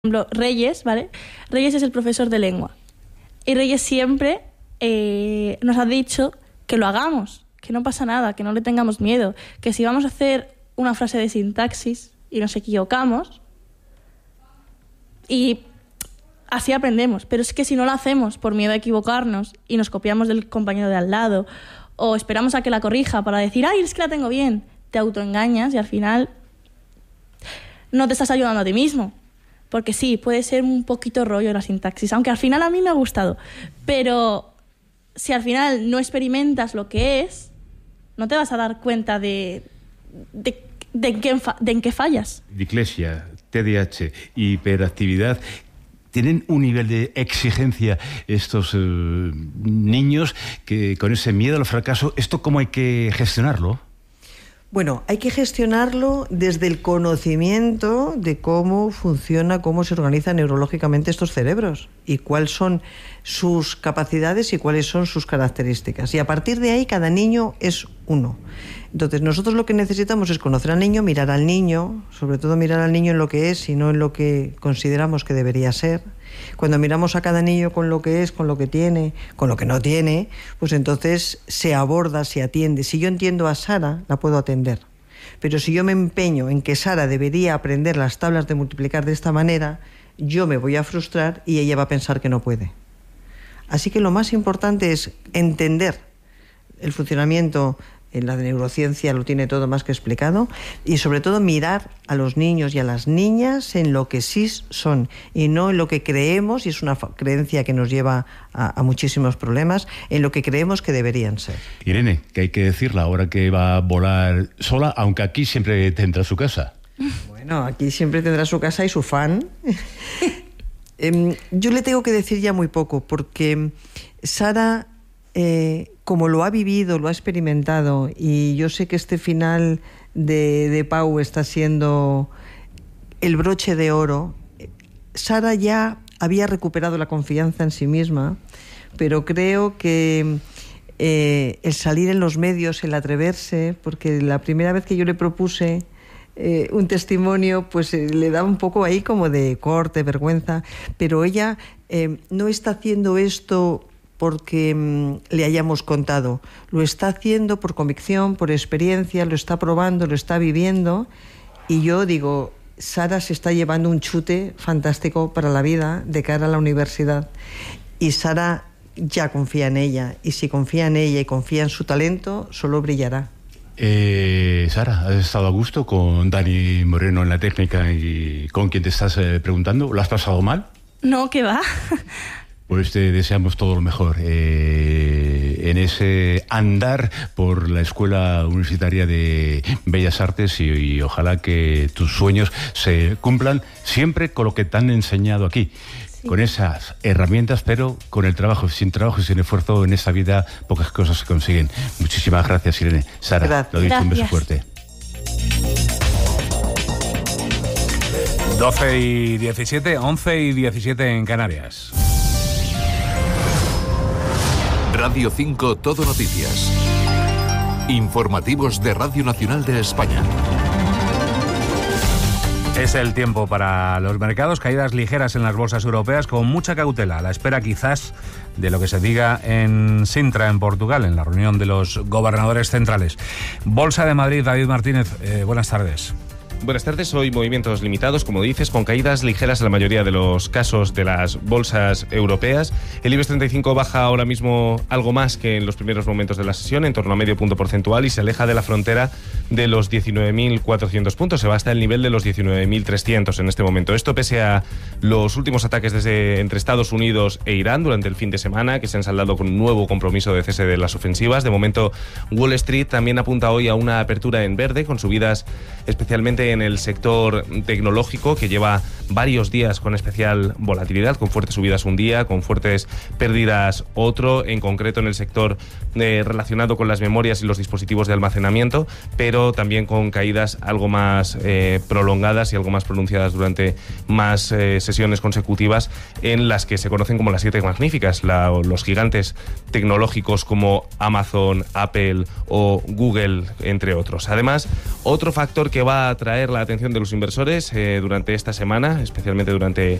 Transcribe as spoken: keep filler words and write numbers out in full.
ejemplo, Reyes, ¿vale? Reyes es el profesor de lengua. Y Reyes siempre eh, nos ha dicho que lo hagamos, que no pasa nada, que no le tengamos miedo, que si vamos a hacer una frase de sintaxis y nos equivocamos, y así aprendemos. Pero es que si no lo hacemos por miedo a equivocarnos y nos copiamos del compañero de al lado, o esperamos a que la corrija para decir, ¡ay, es que la tengo bien!, te autoengañas y al final no te estás ayudando a ti mismo. Porque sí, puede ser un poquito rollo la sintaxis, aunque al final a mí me ha gustado. Pero si al final no experimentas lo que es, no te vas a dar cuenta de, de, de, en, qué, de en qué fallas. Dislexia, T D A H, hiperactividad. ¿Tienen un nivel de exigencia estos eh, niños que con ese miedo al fracaso, esto cómo hay que gestionarlo? Bueno, hay que gestionarlo desde el conocimiento de cómo funciona, cómo se organizan neurológicamente estos cerebros y cuáles son sus capacidades y cuáles son sus características. Y a partir de ahí cada niño es uno. Entonces nosotros lo que necesitamos es conocer al niño, mirar al niño, sobre todo mirar al niño en lo que es y no en lo que consideramos que debería ser. Cuando miramos a cada niño con lo que es, con lo que tiene, con lo que no tiene, pues entonces se aborda, se atiende. Si yo entiendo a Sara, la puedo atender. Pero si yo me empeño en que Sara debería aprender las tablas de multiplicar de esta manera, yo me voy a frustrar y ella va a pensar que no puede. Así que lo más importante es entender el funcionamiento. En la neurociencia lo tiene todo más que explicado, y sobre todo mirar a los niños y a las niñas en lo que sí son y no en lo que creemos, y es una creencia que nos lleva a, a muchísimos problemas, en lo que creemos que deberían ser. Irene, que hay que decirla ahora que va a volar sola, aunque aquí siempre tendrá su casa. Bueno, aquí siempre tendrá su casa y su fan. eh, yo le tengo que decir ya muy poco, porque Sara... Eh, como lo ha vivido, lo ha experimentado, y yo sé que este final de, de Pau está siendo el broche de oro. Sara ya había recuperado la confianza en sí misma, pero creo que eh, el salir en los medios, el atreverse, porque la primera vez que yo le propuse eh, un testimonio, pues eh, le daba un poco ahí como de corte, vergüenza, pero ella eh, no está haciendo esto porque mmm, le hayamos contado. Lo está haciendo por convicción, por experiencia, lo está probando, lo está viviendo. Y yo digo, Sara se está llevando un chute fantástico para la vida de cara a la universidad. Y Sara ya confía en ella. Y si confía en ella y confía en su talento, solo brillará. Eh, Sara, ¿has estado a gusto con Dani Moreno en la técnica y con quien te estás eh, preguntando? ¿Lo has pasado mal? No, ¿qué va? Pues te deseamos todo lo mejor eh, en ese andar por la Escuela Universitaria de Bellas Artes y, y ojalá que tus sueños se cumplan siempre con lo que te han enseñado aquí. Sí. Con esas herramientas, pero con el trabajo. Sin trabajo y sin esfuerzo en esta vida pocas cosas se consiguen. Muchísimas gracias, Irene. Sara, gracias. Lo dicho, un beso fuerte. doce y diecisiete, once y diecisiete en Canarias. Radio cinco Todo Noticias. Informativos de Radio Nacional de España. Es el tiempo para los mercados, caídas ligeras en las bolsas europeas con mucha cautela, a la espera quizás de lo que se diga en Sintra, en Portugal, en la reunión de los gobernadores centrales. Bolsa de Madrid, David Martínez, eh, buenas tardes. Buenas tardes. Hoy movimientos limitados, como dices, con caídas ligeras en la mayoría de los casos de las bolsas europeas. El IBEX treinta y cinco baja ahora mismo algo más que en los primeros momentos de la sesión, en torno a medio punto porcentual, y se aleja de la frontera de los diecinueve mil cuatrocientos puntos. Se va hasta el nivel de los diecinueve mil trescientos en este momento. Esto pese a los últimos ataques desde, entre Estados Unidos e Irán durante el fin de semana, que se han saldado con un nuevo compromiso de cese de las ofensivas. De momento, Wall Street también apunta hoy a una apertura en verde, con subidas especialmente en el sector tecnológico, que lleva varios días con especial volatilidad, con fuertes subidas un día, con fuertes pérdidas otro, en concreto en el sector eh, relacionado con las memorias y los dispositivos de almacenamiento, pero también con caídas algo más eh, prolongadas y algo más pronunciadas durante más eh, sesiones consecutivas, en las que se conocen como las siete magníficas, la, los gigantes tecnológicos como Amazon, Apple o Google, entre otros. Además, otro factor que va a atraer la atención de los inversores eh, durante esta semana especialmente durante